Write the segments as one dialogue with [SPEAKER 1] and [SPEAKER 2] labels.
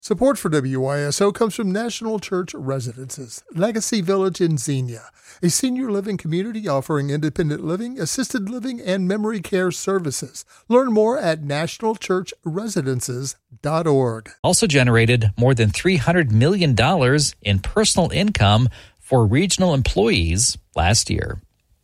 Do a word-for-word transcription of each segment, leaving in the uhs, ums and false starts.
[SPEAKER 1] Support for W Y S O comes from National Church Residences, Legacy Village in Xenia, a senior living community offering independent living, assisted living, and memory care services. Learn more at national church residences dot org.
[SPEAKER 2] Also generated more than three hundred million dollars in personal income for regional employees last year.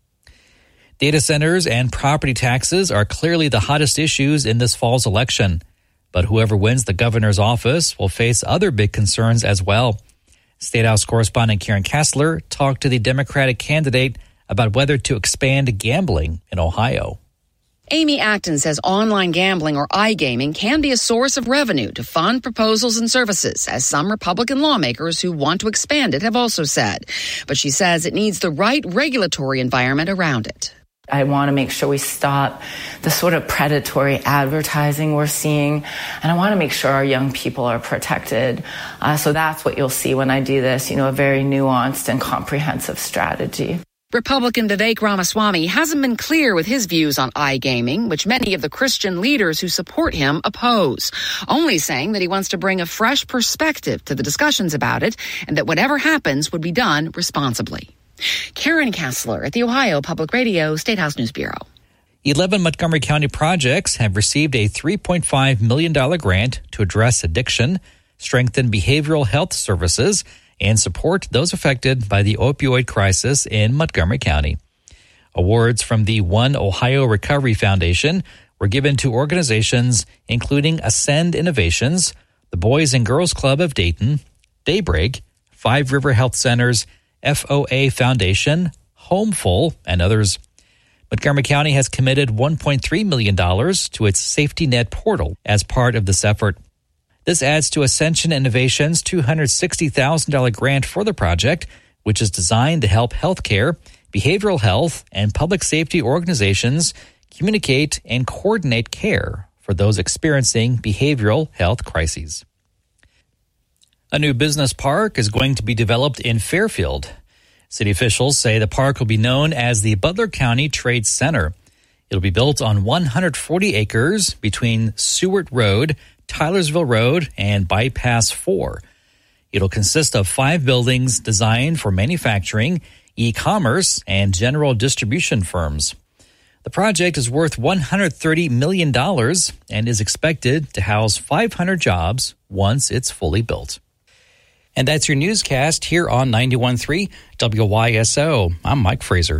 [SPEAKER 2] Data centers and property taxes are clearly the hottest issues in this fall's election. But whoever wins the governor's office will face other big concerns as well. State House correspondent Karen Kessler talked to the Democratic candidate about whether to expand gambling in Ohio.
[SPEAKER 3] Amy Acton says online gambling or iGaming can be a source of revenue to fund proposals and services, as some Republican lawmakers who want to expand it have also said. But she says it needs the right regulatory environment around it.
[SPEAKER 4] I want to make sure we stop the sort of predatory advertising we're seeing, and I want to make sure our young people are protected. Uh, so that's what you'll see when I do this, you know, a very nuanced and comprehensive strategy.
[SPEAKER 3] Republican Vivek Ramaswamy hasn't been clear with his views on iGaming, which many of the Christian leaders who support him oppose, only saying that he wants to bring a fresh perspective to the discussions about it and that whatever happens would be done responsibly. Karen Kessler at the Ohio Public Radio State House News Bureau.
[SPEAKER 2] eleven Montgomery County projects have received a three point five million dollars grant to address addiction, strengthen behavioral health services, and support those affected by the opioid crisis in Montgomery County. Awards from the One Ohio Recovery Foundation were given to organizations including Ascend Innovations, the Boys and Girls Club of Dayton, Daybreak, Five River Health Centers, F O A Foundation, Homeful, and others. Montgomery County has committed one point three million dollars to its Safety Net portal as part of this effort. This adds to Ascension Innovations' two hundred sixty thousand dollars grant for the project, which is designed to help healthcare, behavioral health, and public safety organizations communicate and coordinate care for those experiencing behavioral health crises. A new business park is going to be developed in Fairfield. City officials say the park will be known as the Butler County Trade Center. It'll be built on one hundred forty acres between Seward Road, Tylersville Road, and Bypass four. It'll consist of five buildings designed for manufacturing, e-commerce, and general distribution firms. The project is worth one hundred thirty million dollars and is expected to house five hundred jobs once it's fully built. And that's your newscast here on ninety-one point three W Y S O. I'm Mike Fraser.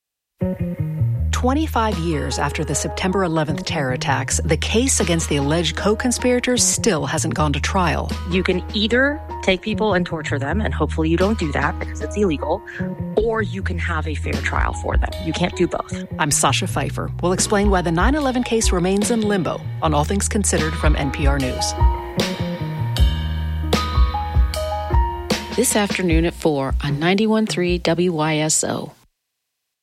[SPEAKER 5] twenty-five years after the September eleventh terror attacks, the case against the alleged co-conspirators still hasn't gone to trial.
[SPEAKER 6] You can either take people and torture them, and hopefully you don't do that because it's illegal, or you can have a fair trial for them. You can't do both.
[SPEAKER 5] I'm Sasha Pfeiffer. We'll explain why the nine eleven case remains in limbo on All Things Considered from N P R News.
[SPEAKER 7] This afternoon at four on ninety-one point three W Y S O.